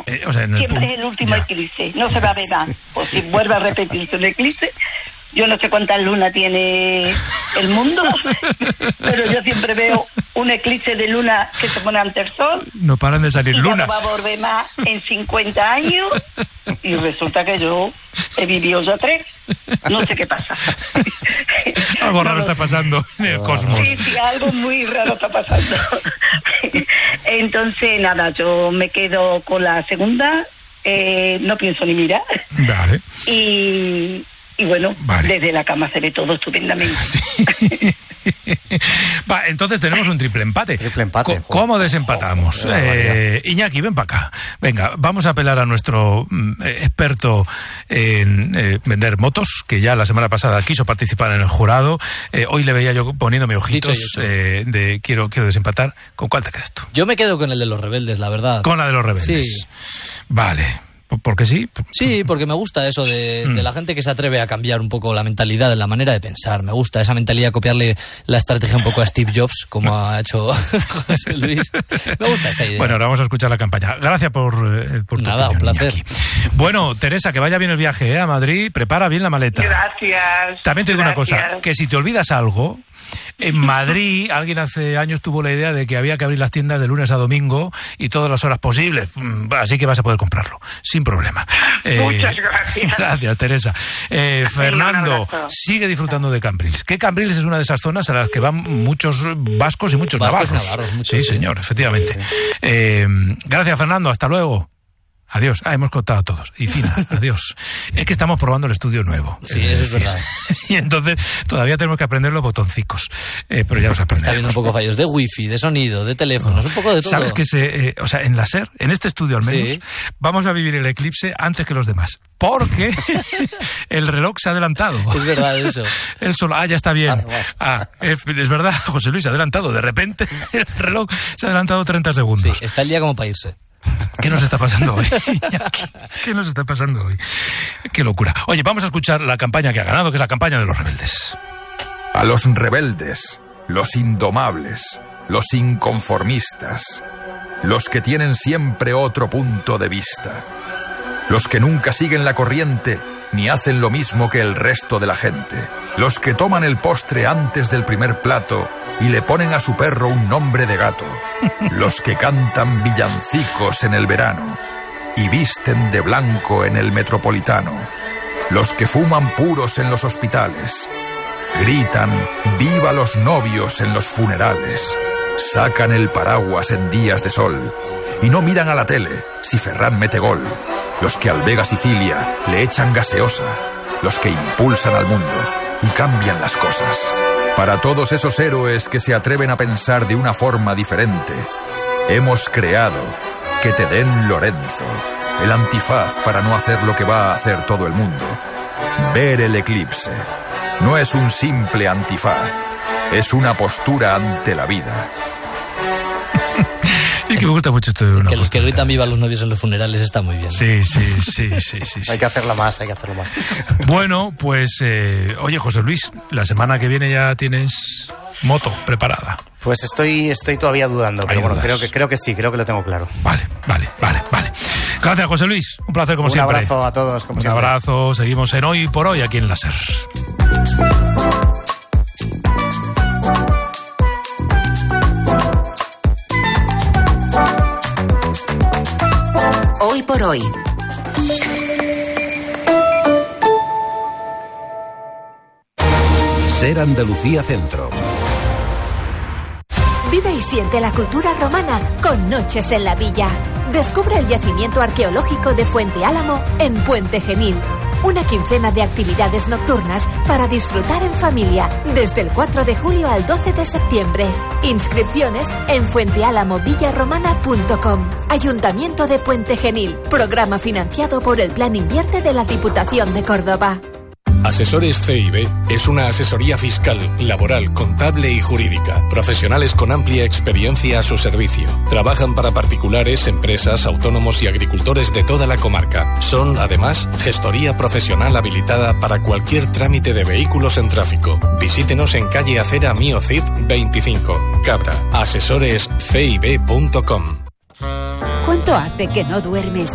Siempre es el último eclipse, no se va a ver más. Pues si vuelve a repetirse un eclipse, yo no sé cuántas lunas tiene el mundo, pero yo siempre veo un eclipse de luna que se pone ante el sol. No paran de salir lunas. No va a volver más en 50 años y resulta que yo he vivido ya 3. No sé qué pasa. Algo raro está pasando en el cosmos. Sí, algo muy raro está pasando. Entonces, nada, yo me quedo con la segunda. No pienso ni mirar. Vale. Y bueno, desde la cama se ve todo estupendamente. Sí. Va, entonces tenemos un triple empate. Triple empate. ¿Cómo desempatamos? Iñaki, ven para acá. Venga, vamos a apelar a nuestro experto en vender motos, que ya la semana pasada quiso participar en el jurado. Hoy le veía yo poniéndome ojitos de quiero desempatar. ¿Con cuál te quedas tú? Yo me quedo con el de los rebeldes, la verdad. Con la de los rebeldes. Sí. Vale. ¿Por qué sí? Sí, porque me gusta eso de la gente que se atreve a cambiar un poco la mentalidad, la manera de pensar. Me gusta esa mentalidad, copiarle la estrategia un poco a Steve Jobs, como ha hecho José Luis. Me gusta esa idea. Bueno, ahora vamos a escuchar la campaña. Gracias por tu nada, opinión, un placer. Iñaki. Bueno, Teresa, que vaya bien el viaje a Madrid. Prepara bien la maleta. Gracias. También te digo una cosa, que si te olvidas algo, en Madrid alguien hace años tuvo la idea de que había que abrir las tiendas de lunes a domingo y todas las horas posibles. Así que vas a poder comprarlo, sin problema. Muchas gracias. Gracias, Teresa. Fernando, sigue disfrutando de Cambrils. Que Cambrils es una de esas zonas a las que van muchos vascos y muchos navarros. Sí, señor, efectivamente. Sí. Gracias, Fernando. Hasta luego. Adiós. Hemos contado a todos. Y Fina, adiós. Es que estamos probando el estudio nuevo. Sí, eso es verdad. Y entonces todavía tenemos que aprender los botoncicos. Pero ya los aprendemos. Está habiendo un poco fallos de wifi, de sonido, de teléfonos, un poco de todo. Sabes que en la SER, en este estudio al menos, vamos a vivir el eclipse antes que los demás. Porque el reloj se ha adelantado. Es verdad eso. El sol, ya está bien. Es verdad, José Luis, se ha adelantado. De repente el reloj se ha adelantado 30 segundos. Sí, está el día como para irse. ¿Qué nos está pasando hoy? ¿Qué nos está pasando hoy? Qué locura. Oye, vamos a escuchar la campaña que ha ganado, que es la campaña de los rebeldes. A los rebeldes, los indomables, los inconformistas, los que tienen siempre otro punto de vista, los que nunca siguen la corriente ni hacen lo mismo que el resto de la gente, los que toman el postre antes del primer plato y le ponen a su perro un nombre de gato, los que cantan villancicos en el verano y visten de blanco en el Metropolitano, los que fuman puros en los hospitales, gritan ¡viva los novios! En los funerales, sacan el paraguas en días de sol y no miran a la tele si Ferran mete gol, los que al Vega Sicilia le echan gaseosa, los que impulsan al mundo y cambian las cosas. Para todos esos héroes que se atreven a pensar de una forma diferente, hemos creado Que te den Lorenzo, el antifaz para no hacer lo que va a hacer todo el mundo. Ver el eclipse no es un simple antifaz, es una postura ante la vida. Y que me gusta mucho esto de una que los que gritan viva los novios en los funerales está muy bien. Sí. Hay que hacerlo más. Bueno, pues, oye, José Luis, la semana que viene ya tienes moto preparada. Pues estoy todavía dudando, pero bueno, creo que sí, creo que lo tengo claro. Vale. Gracias, José Luis. Un placer como siempre. Un abrazo a todos, como siempre. Un abrazo. Seguimos en Hoy por Hoy aquí en la SER. Hoy por Hoy. SER Andalucía Centro. Vive y siente la cultura romana con Noches en la Villa. Descubre el yacimiento arqueológico de Fuente Álamo en Puente Genil. Una quincena de actividades nocturnas para disfrutar en familia desde el 4 de julio al 12 de septiembre. Inscripciones en fuentealamovillarromana.com. Ayuntamiento de Puente Genil. Programa financiado por el Plan Invierte de la Diputación de Córdoba. Asesores CIB es una asesoría fiscal, laboral, contable y jurídica. Profesionales con amplia experiencia a su servicio. Trabajan para particulares, empresas, autónomos y agricultores de toda la comarca. Son, además, gestoría profesional habilitada para cualquier trámite de vehículos en tráfico. Visítenos en calle Acera Mío Cid 25, Cabra. asesorescib.com. ¿Cuánto hace que no duermes?